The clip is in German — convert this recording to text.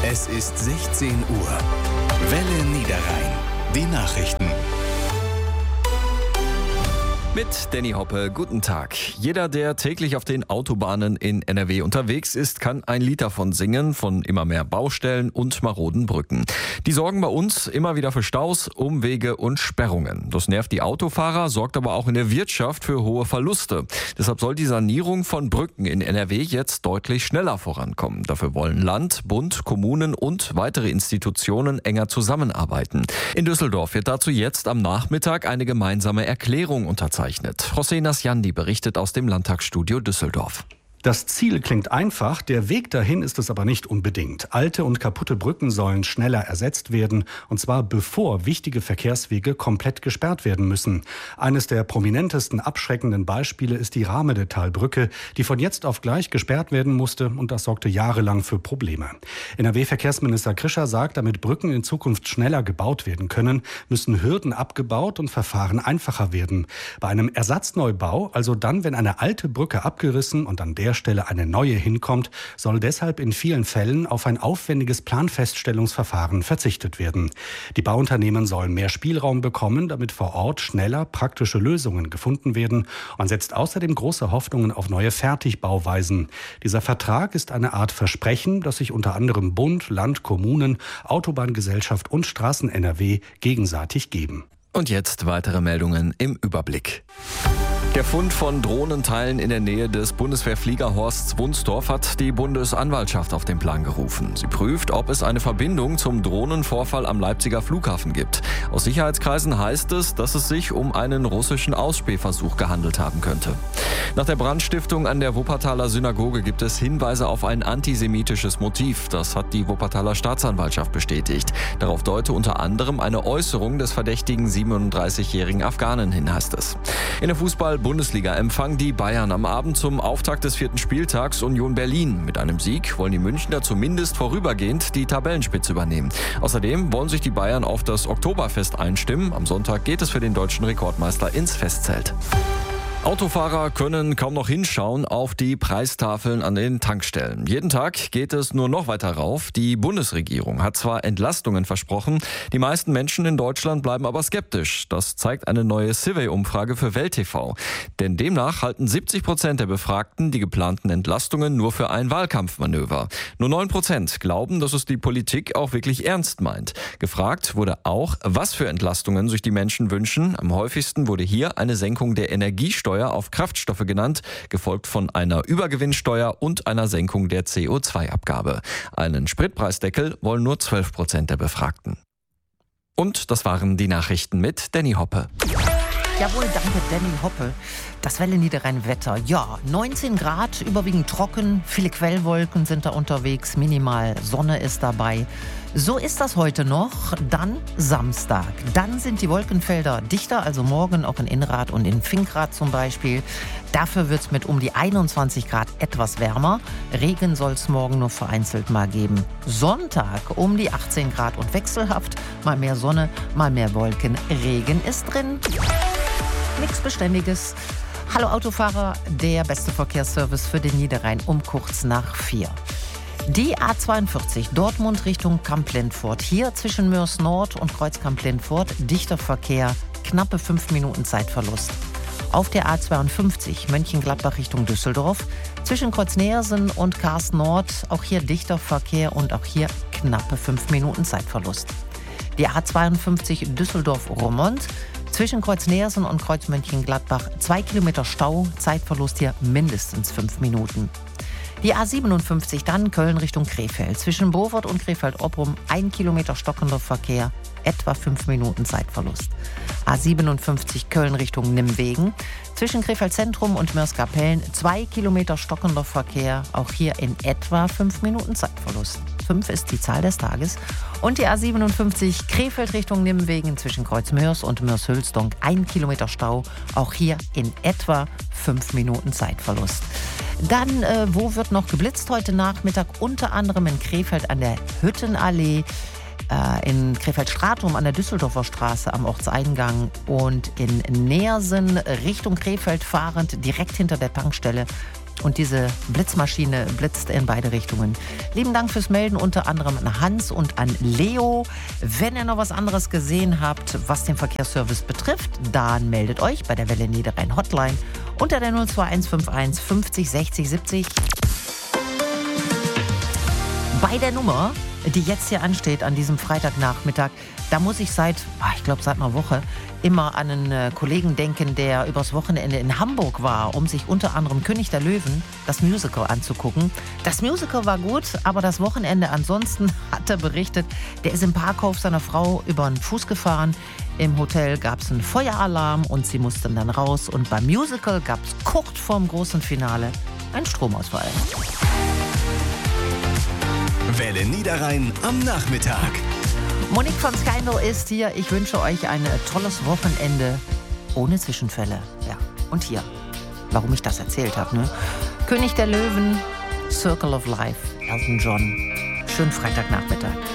Es ist 16 Uhr. Welle Niederrhein. Die Nachrichten. Mit Danny Hoppe, guten Tag. Jeder, der täglich auf den Autobahnen in NRW unterwegs ist, kann ein Lied davon singen, von immer mehr Baustellen und maroden Brücken. Die sorgen bei uns immer wieder für Staus, Umwege und Sperrungen. Das nervt die Autofahrer, sorgt aber auch in der Wirtschaft für hohe Verluste. Deshalb soll die Sanierung von Brücken in NRW jetzt deutlich schneller vorankommen. Dafür wollen Land, Bund, Kommunen und weitere Institutionen enger zusammenarbeiten. In Düsseldorf wird dazu jetzt am Nachmittag eine gemeinsame Erklärung unterzeichnet. José Nasjandi berichtet aus dem Landtagsstudio Düsseldorf. Das Ziel klingt einfach, der Weg dahin ist es aber nicht unbedingt. Alte und kaputte Brücken sollen schneller ersetzt werden, und zwar bevor wichtige Verkehrswege komplett gesperrt werden müssen. Eines der prominentesten abschreckenden Beispiele ist die Rahmedetalbrücke, die von jetzt auf gleich gesperrt werden musste, und das sorgte jahrelang für Probleme. NRW-Verkehrsminister Krischer sagt, damit Brücken in Zukunft schneller gebaut werden können, müssen Hürden abgebaut und Verfahren einfacher werden. Bei einem Ersatzneubau, also dann, wenn eine alte Brücke abgerissen und an der Stelle eine neue hinkommt, soll deshalb in vielen Fällen auf ein aufwendiges Planfeststellungsverfahren verzichtet werden. Die Bauunternehmen sollen mehr Spielraum bekommen, damit vor Ort schneller praktische Lösungen gefunden werden. Man setzt außerdem große Hoffnungen auf neue Fertigbauweisen. Dieser Vertrag ist eine Art Versprechen, das sich unter anderem Bund, Land, Kommunen, Autobahngesellschaft und Straßen NRW gegenseitig geben. Und jetzt weitere Meldungen im Überblick. Der Fund von Drohnenteilen in der Nähe des Bundeswehrfliegerhorsts Wunstorf hat die Bundesanwaltschaft auf den Plan gerufen. Sie prüft, ob es eine Verbindung zum Drohnenvorfall am Leipziger Flughafen gibt. Aus Sicherheitskreisen heißt es, dass es sich um einen russischen Ausspähversuch gehandelt haben könnte. Nach der Brandstiftung an der Wuppertaler Synagoge gibt es Hinweise auf ein antisemitisches Motiv. Das hat die Wuppertaler Staatsanwaltschaft bestätigt. Darauf deute unter anderem eine Äußerung des verdächtigen 37-jährigen Afghanen hin, heißt es. In der Fußball-Bundesliga empfangen die Bayern am Abend zum Auftakt des 4. Spieltags Union Berlin. Mit einem Sieg wollen die Münchner zumindest vorübergehend die Tabellenspitze übernehmen. Außerdem wollen sich die Bayern auf das Oktoberfest einstimmen. Am Sonntag geht es für den deutschen Rekordmeister ins Festzelt. Autofahrer können kaum noch hinschauen auf die Preistafeln an den Tankstellen. Jeden Tag geht es nur noch weiter rauf. Die Bundesregierung hat zwar Entlastungen versprochen, die meisten Menschen in Deutschland bleiben aber skeptisch. Das zeigt eine neue Survey-Umfrage für Welt TV. Denn demnach halten 70% der Befragten die geplanten Entlastungen nur für ein Wahlkampfmanöver. Nur 9% glauben, dass es die Politik auch wirklich ernst meint. Gefragt wurde auch, was für Entlastungen sich die Menschen wünschen. Am häufigsten wurde hier eine Senkung der Energiesteuer auf Kraftstoffe genannt, gefolgt von einer Übergewinnsteuer und einer Senkung der CO2-Abgabe. Einen Spritpreisdeckel wollen nur 12% der Befragten. Und das waren die Nachrichten mit Danny Hoppe. Jawohl, danke Danny Hoppe. Das Welle Niederrhein Wetter. Ja, 19 Grad, überwiegend trocken, viele Quellwolken sind da unterwegs, minimal Sonne ist dabei. So ist das heute noch, dann Samstag. Dann sind die Wolkenfelder dichter, also morgen auch in Innrath und in Finkrath zum Beispiel. Dafür wird es mit um die 21 Grad etwas wärmer. Regen soll es morgen nur vereinzelt mal geben. Sonntag um die 18 Grad und wechselhaft. Mal mehr Sonne, mal mehr Wolken. Regen ist drin. Nichts Beständiges. Hallo Autofahrer, der beste Verkehrsservice für den Niederrhein um kurz nach 4. Die A42 Dortmund Richtung Kamp-Lintfort. Hier zwischen Mörs Nord und Kreuzkamp-Lintfort dichter Verkehr, knappe 5 Minuten Zeitverlust. Auf der A52 Mönchengladbach Richtung Düsseldorf zwischen Kreuz-Neersen und Kars Nord, auch hier dichter Verkehr und auch hier knappe 5 Minuten Zeitverlust. Die A52 Düsseldorf-Roermond zwischen Kreuz-Neersen und Kreuz-Mönchengladbach 2 Kilometer Stau, Zeitverlust hier mindestens 5 Minuten. Die A57 dann Köln Richtung Krefeld. Zwischen Bovert und Krefeld-Opprum 1 Kilometer stockender Verkehr, etwa 5 Minuten Zeitverlust. A57 Köln Richtung Nimwegen. Zwischen Krefeld Zentrum und Mörs-Kapellen 2 Kilometer stockender Verkehr, auch hier in etwa 5 Minuten Zeitverlust. 5 ist die Zahl des Tages. Und die A57 Krefeld Richtung Nimwegen zwischen Kreuz-Mörs und Mörs-Hülsdonk 1 Kilometer Stau, auch hier in etwa 5 Minuten Zeitverlust. Dann, wo wird noch geblitzt heute Nachmittag? Unter anderem in Krefeld an der Hüttenallee, in Krefeld-Stratum an der Düsseldorfer Straße am Ortseingang und in Neersen Richtung Krefeld fahrend, direkt hinter der Tankstelle. Und diese Blitzmaschine blitzt in beide Richtungen. Lieben Dank fürs Melden, unter anderem an Hans und an Leo. Wenn ihr noch was anderes gesehen habt, was den Verkehrsservice betrifft, dann meldet euch bei der Welle Niederrhein Hotline unter der 02151 50 60 70. Bei der Nummer, die jetzt hier ansteht an diesem Freitagnachmittag, da muss ich seit einer Woche immer an einen Kollegen denken, der übers Wochenende in Hamburg war, um sich unter anderem König der Löwen, das Musical, anzugucken. Das Musical war gut, aber das Wochenende ansonsten, hat er berichtet, der ist im Parkhof seiner Frau über den Fuß gefahren. Im Hotel gab es einen Feueralarm und sie mussten dann raus. Und beim Musical gab es kurz vorm großen Finale einen Stromausfall. Welle Niederrhein am Nachmittag. Monique von Skyndall ist hier. Ich wünsche euch ein tolles Wochenende ohne Zwischenfälle. Ja, und hier, warum ich das erzählt habe, ne? König der Löwen, Circle of Life, Elton John. Schönen Freitagnachmittag.